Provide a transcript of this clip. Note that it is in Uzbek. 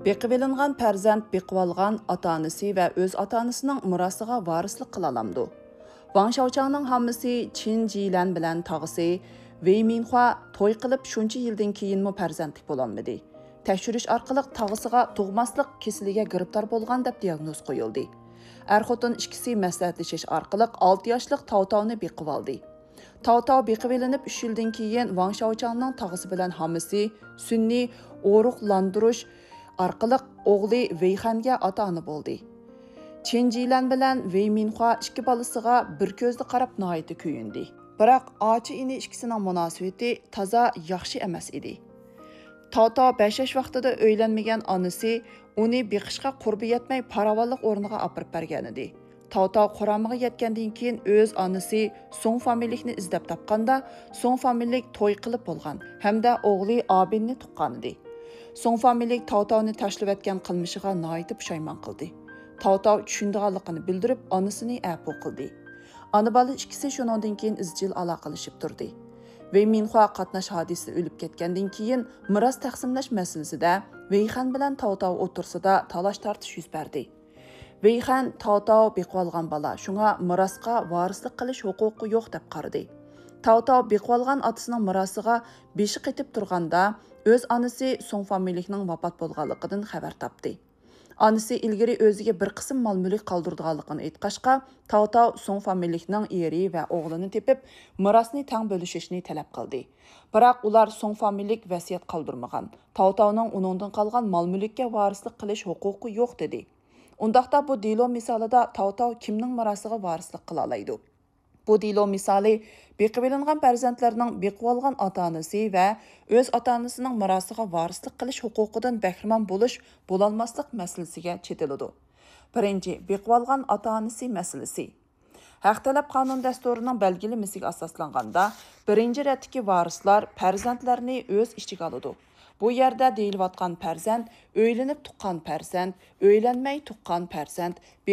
Beqib elingan farzand beqib olgan ota-onasi va o'z ota-onasining mirosiga varislik qila olamdi. Wang Xiaochangning hammasi Qin Jilan bilan tog'isi Wei Minhua to'y qilib shuncha yildan keyinmi farzandlik bo'lolmadi. Tekshirish orqali tog'isiga tug'maslik kasaliga giribtor bo'lgan deb diagnoz qo'yildi. Er-xotin ikkisi maslahatlashish orqali 6 yoshli Taotavni beqib oldi. Taotav beqib elinib 3 yildan keyin Wang Xiaochangning tog'isi bilan hammasi sunniy o'ruqlantirish orqali o'g'li Veyxanga ota-ona bo'ldi. Qin Jilan bilan Wei Minhua ikki bolasiga bir ko'zda qarab nihoyat kuyundi. Biroq ochi ini ikkisining munosabati toza yaxshi emas edi. Taoto 5 yosh vaqtida uylanmagan onasi uni beqishga qurbi yetmay paravollik o'rniga olib bergan edi. Taoto quramiga yetgandan keyin o'z onasi Song familiyasini izlab topganda Song familiyalik to'y qilib bo'lgan hamda o'g'li Abinni tuqqan edi. Song familiyalik Taotoni tashlab etgan qilmishiga nihoyat pushaymon qildi. Taoto tushundiganligini bildirib onasini afu qildi. Ona bola ikkisi shundan keyin izchil aloqalashib turdi. Wei Minhua qatnash hodisasi o'lib ketgandan keyin miros taqsimlash masalasida Weyxan bilan Taoto o'tirsida talash-tartish yuz berdi. Weyxan Taoto beqib olgan bola, shunga mirosga varislik qilish huquqi yo'q deb qaradi. Taoto beqib olgan otasining mirosiga beshi qetib turganda o'z onasi Song familiyaning vafot bo'lganligidan xabar topdi. Onasi ilgari o'ziga bir qism mol-mulk qoldirganligini aytqashqa, Taoto Song familiyaning eri va o'g'lini tepib, mirosni teng bo'lishishni talab qildi. Biroq ular Song familiyalik vasiyat qoldirmagan. Taotoning uningdan qolgan mol-mulkka varislik qilish huquqi yo'q dedi. Undaqda bu delo misolida Taoto kimning mirosiga varislik qila oladi? Bu delo misoli beqib elingan farzandlarning beqib olgan ota-onasi va o'z ota-onasining mirosiga varislik qilish huquqidan bahramon bo'lolmaslik masalasiga chetiladi. Birinchi, beqib olgan ota-onasi masalasi. Haq talab qonun dasturining belgilamasiga asoslanganda, birinchi ratdagi varislar farzandlarni o'z ichiga oladi. Bu yerda deyilayotgan farzand, o'ylanib tuqqan farzand, o'ylanmay tuqqan farzand,